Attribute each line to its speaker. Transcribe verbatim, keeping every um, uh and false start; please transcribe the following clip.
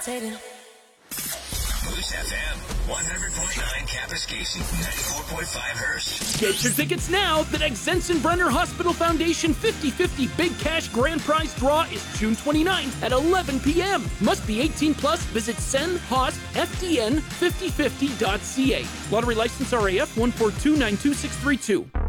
Speaker 1: Moose F M, one hundred point nine Kapuskasing, ninety-four point five Hearst.
Speaker 2: Get your tickets now. The next Zensenbrenner Hospital Foundation fifty fifty Big Cash Grand Prize Draw is June twenty-ninth at eleven p.m. Must be eighteen plus. Visit sen hosp f d n fifty fifty dot c a. Lottery license R A F one four two nine two six three two.